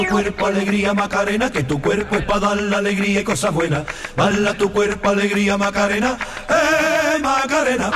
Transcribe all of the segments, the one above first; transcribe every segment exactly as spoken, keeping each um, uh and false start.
Cuerpo, alegría, Macarena, que tu cuerpo es para dar la alegría y cosas buenas. Bala tu cuerpo, alegría, Macarena, eh, Macarena.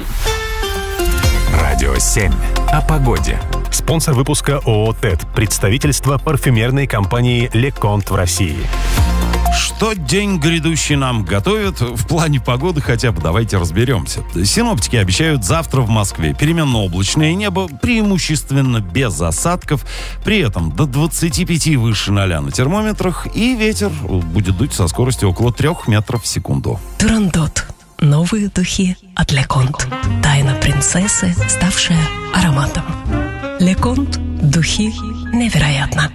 Радио семь. О погоде. Спонсор выпуска ООО «ТЭД». Представительство парфюмерной компании «Леконт» в России. Что день грядущий нам готовит в плане погоды хотя бы, давайте разберемся. Синоптики обещают завтра в Москве переменно-облачное небо, преимущественно без осадков, при этом до двадцати пяти выше ноля на термометрах, и ветер будет дуть со скоростью около трех метров в секунду. Турандот. Новые духи от Леконт. Тайна принцессы, ставшая ароматом. Леконт. Духи невероятно.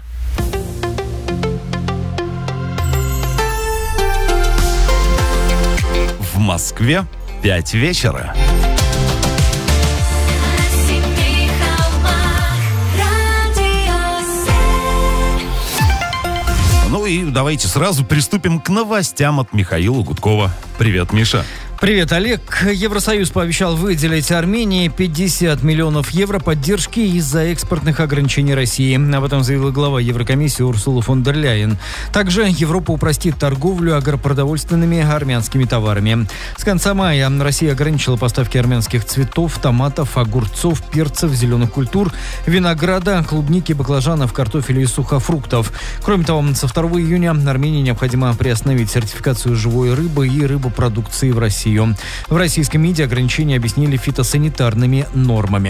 В Москве пять вечера. Ну и давайте сразу приступим к новостям от Михаила Гудкова. Привет, Миша. Привет, Олег. Евросоюз пообещал выделить Армении пятьдесят миллионов евро поддержки из-за экспортных ограничений России. Об этом заявила глава Еврокомиссии Урсула фон дер Ляйен. Также Европа упростит торговлю агропродовольственными армянскими товарами. С конца мая Россия ограничила поставки армянских цветов, томатов, огурцов, перцев, зеленых культур, винограда, клубники, баклажанов, картофеля и сухофруктов. Кроме того, со второго июня Армении необходимо приостановить сертификацию живой рыбы и рыбопродукции в России. В российском МИДе ограничения объяснили фитосанитарными нормами.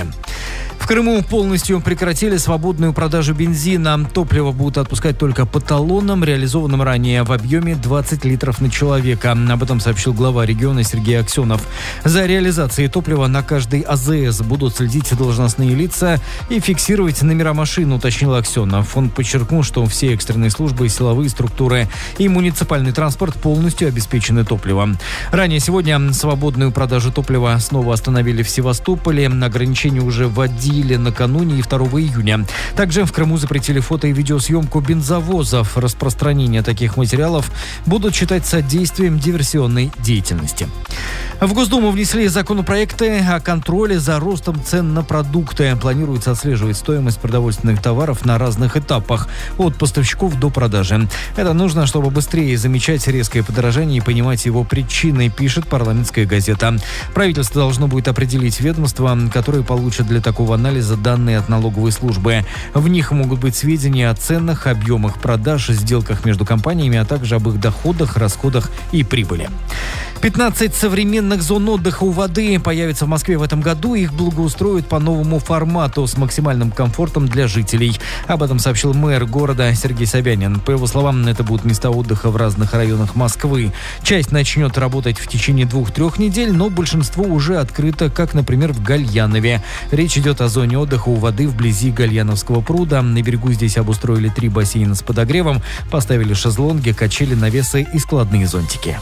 В Крыму полностью прекратили свободную продажу бензина. Топливо будут отпускать только по талонам, реализованным ранее в объеме двадцать литров на человека. Об этом сообщил глава региона Сергей Аксенов. За реализацией топлива на каждой АЗС будут следить должностные лица и фиксировать номера машин, уточнил Аксенов. Он подчеркнул, что все экстренные службы, силовые структуры и муниципальный транспорт полностью обеспечены топливом. Ранее сегодня свободную продажу топлива снова остановили в Севастополе. Ограничения уже вводили накануне и второго июня. Также в Крыму запретили фото- и видеосъемку бензовозов. Распространение таких материалов будут считать содействием диверсионной деятельности. В Госдуму внесли законопроекты о контроле за ростом цен на продукты. Планируется отслеживать стоимость продовольственных товаров на разных этапах, от поставщиков до продажи. Это нужно, чтобы быстрее замечать резкое подорожание и понимать его причины, пишет «Парламентская газета». Правительство должно будет определить ведомства, которые получат для такого анализа данные от налоговой службы. В них могут быть сведения о ценах, объемах продаж, сделках между компаниями, а также об их доходах, расходах и прибыли. пятнадцать современных зон отдыха у воды появятся в Москве в этом году. Их благоустроят по новому формату с максимальным комфортом для жителей. Об этом сообщил мэр города Сергей Собянин. По его словам, это будут места отдыха в разных районах Москвы. Часть начнет работать в течение двух-трех недель, но большинство уже открыто, как, например, в Гальянове. Речь идет о зоне отдыха у воды вблизи Гальяновского пруда. На берегу здесь обустроили три бассейна с подогревом, поставили шезлонги, качели, навесы и складные зонтики.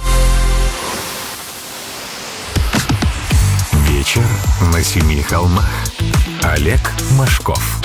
Вечер на семи холмах. Олег Машков.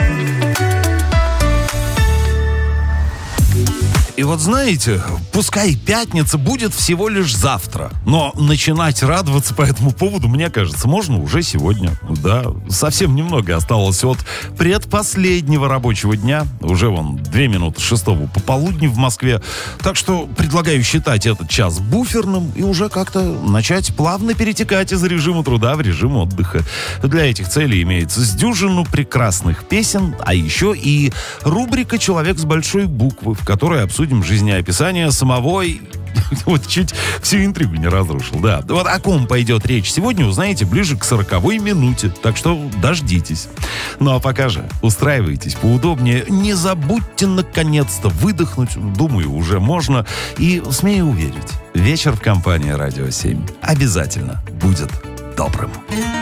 И вот знаете, пускай пятница будет всего лишь завтра, но начинать радоваться по этому поводу, мне кажется, можно уже сегодня. Да, совсем немного осталось от предпоследнего рабочего дня. Уже вон две минуты шестого пополудни в Москве. Так что предлагаю считать этот час буферным и уже как-то начать плавно перетекать из режима труда в режим отдыха. Для этих целей имеется с дюжину прекрасных песен, а еще и рубрика «Человек с большой буквы», в которой обсудим жизнеописание самого... Вот чуть всю интригу не разрушил, да. Вот о ком пойдет речь сегодня, узнаете ближе к сороковой минуте. Так что дождитесь. Ну а пока же устраивайтесь поудобнее. Не забудьте наконец-то выдохнуть. Думаю, уже можно. И смею уверить, вечер в компании «Радио семь» обязательно будет добрым.